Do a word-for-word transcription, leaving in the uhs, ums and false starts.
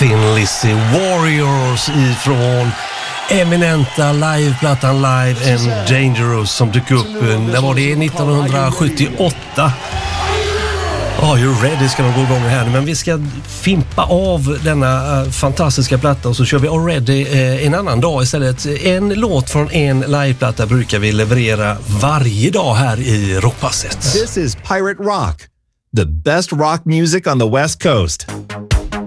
Thin Lizzy Warriors ifrån eminenta liveplattan Live and Dangerous som dök upp, när var det, nittonhundrasjuttioåtta. Ja, You're Ready ska de gå igång här, men vi ska fimpa av denna uh, fantastiska platta och så kör vi Already uh, en annan dag istället. En låt från en liveplatta brukar vi leverera varje dag här i Rockpasset. This is Pirate Rock, the best rock music on the West Coast.